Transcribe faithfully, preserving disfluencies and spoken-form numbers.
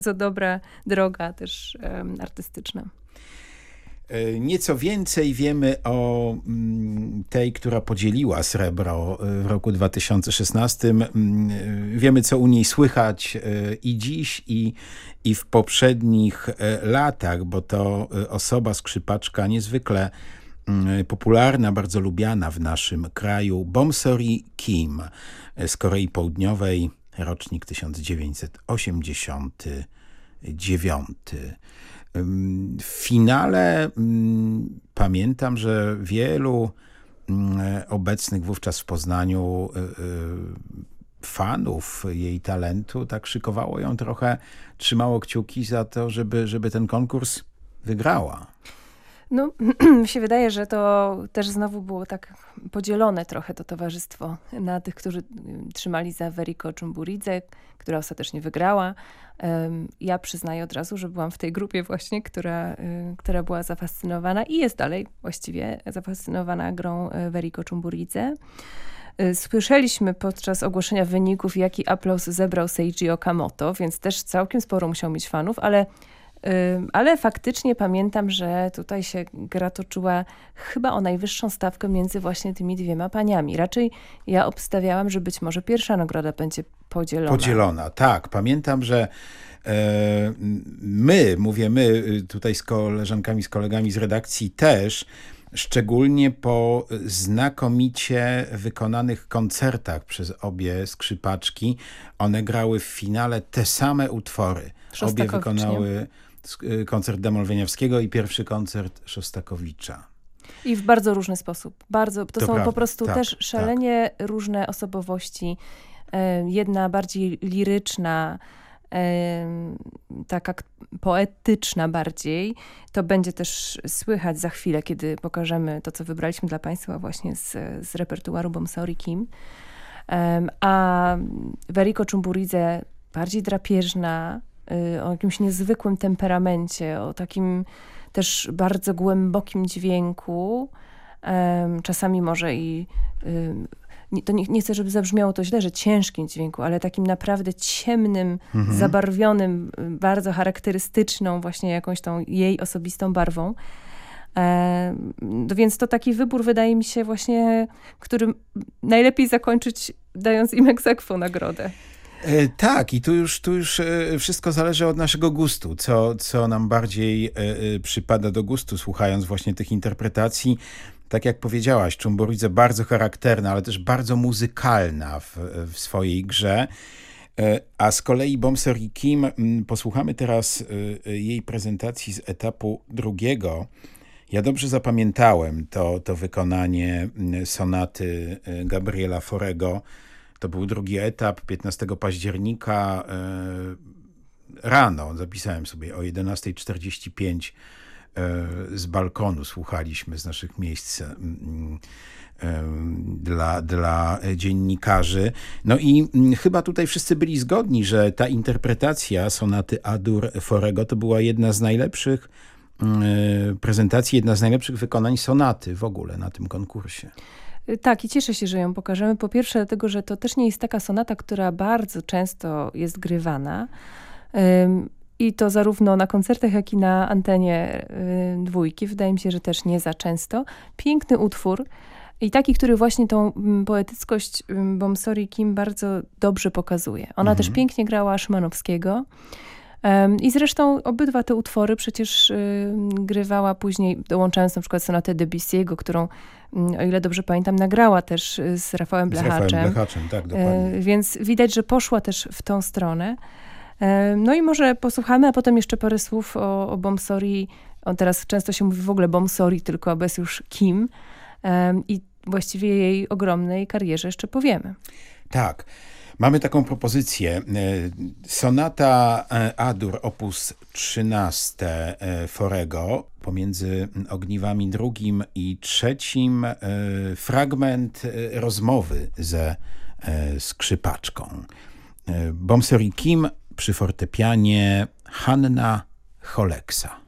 bardzo dobra droga też um, artystyczna. Nieco więcej wiemy o tej, która podzieliła srebro w roku dwa tysiące szesnastym. Wiemy, co u niej słychać i dziś, i, i w poprzednich latach, bo to osoba, skrzypaczka niezwykle popularna, bardzo lubiana w naszym kraju, Bomsori Kim z Korei Południowej, rocznik tysiąc dziewięćset osiemdziesiąty dziewiąty. W finale m, pamiętam, że wielu m, obecnych wówczas w Poznaniu y, y, fanów jej talentu tak szykowało ją trochę, trzymało kciuki za to, żeby, żeby ten konkurs wygrała. No, mi się wydaje, że to też znowu było tak podzielone trochę to towarzystwo na tych, którzy trzymali za Veriko Chumburidze, która ostatecznie wygrała. Ja przyznaję od razu, że byłam w tej grupie właśnie, która, która była zafascynowana i jest dalej właściwie zafascynowana grą Veriko Chumburidze. Słyszeliśmy podczas ogłoszenia wyników, jaki aplauz zebrał Seiji Okamoto, więc też całkiem sporo musiał mieć fanów, ale Ale faktycznie pamiętam, że tutaj się gra toczyła chyba o najwyższą stawkę między właśnie tymi dwiema paniami. Raczej ja obstawiałam, że być może pierwsza nagroda będzie podzielona. Podzielona, tak. Pamiętam, że e, my, mówię my, tutaj z koleżankami, z kolegami z redakcji też, szczególnie po znakomicie wykonanych koncertach przez obie skrzypaczki, one grały w finale te same utwory. Obie wykonały koncert Demol Wieniawskiego i pierwszy koncert Szostakowicza. I w bardzo różny sposób. Bardzo, to, to są prawda, po prostu tak, też szalenie tak. różne osobowości. Jedna bardziej liryczna, taka poetyczna bardziej. To będzie też słychać za chwilę, kiedy pokażemy to, co wybraliśmy dla Państwa właśnie z, z repertuaru Bomsori Kim. A Veriko Chumburidze bardziej drapieżna, o jakimś niezwykłym temperamencie, o takim też bardzo głębokim dźwięku. Czasami może i, to nie, nie chcę, żeby zabrzmiało to źle, że ciężkim dźwięku, ale takim naprawdę ciemnym, mhm. zabarwionym, bardzo charakterystyczną właśnie jakąś tą jej osobistą barwą. E, no więc to taki wybór, wydaje mi się właśnie, którym najlepiej zakończyć, dając im ex aequo nagrodę. E, tak, i tu już, tu już e, wszystko zależy od naszego gustu, co, co nam bardziej e, e, przypada do gustu, słuchając właśnie tych interpretacji. Tak jak powiedziałaś, Chumburidze bardzo charakterna, ale też bardzo muzykalna w, w swojej grze. E, a z kolei Bomsori Kim, m, posłuchamy teraz e, jej prezentacji z etapu drugiego. Ja dobrze zapamiętałem to, to wykonanie sonaty Gabriela Faurego. To był drugi etap, piętnastego października e, rano, zapisałem sobie o jedenasta czterdzieści pięć e, z balkonu słuchaliśmy z naszych miejsc e, e, dla, dla dziennikarzy. No i m, chyba tutaj wszyscy byli zgodni, że ta interpretacja sonaty A-dur Faurego to była jedna z najlepszych e, prezentacji, jedna z najlepszych wykonań sonaty w ogóle na tym konkursie. Tak, i cieszę się, że ją pokażemy. Po pierwsze dlatego, że to też nie jest taka sonata, która bardzo często jest grywana. I to zarówno na koncertach, jak i na antenie dwójki. Wydaje mi się, że też nie za często. Piękny utwór i taki, który właśnie tą poetyckość Bomsori Kim bardzo dobrze pokazuje. Ona mhm. też pięknie grała Szymanowskiego. I zresztą obydwa te utwory przecież y, grywała później, dołączając na przykład sonatę Debussy'ego, którą, y, o ile dobrze pamiętam, nagrała też z Rafałem Blechaczem. Z Rafałem Blechaczem, tak, dokładnie. Y, więc widać, że poszła też w tą stronę. Y, no i może posłuchamy, a potem jeszcze parę słów o, o Bomsori. On teraz często się mówi w ogóle Bomsori, tylko bez już Kim. Y, I właściwie jej ogromnej karierze jeszcze powiemy. Tak. Mamy taką propozycję. Sonata A-dur opus trzynaście Faurego. Pomiędzy ogniwami drugim i trzecim fragment rozmowy ze skrzypaczką. Bomsori Kim przy fortepianie Hanna Choleksa.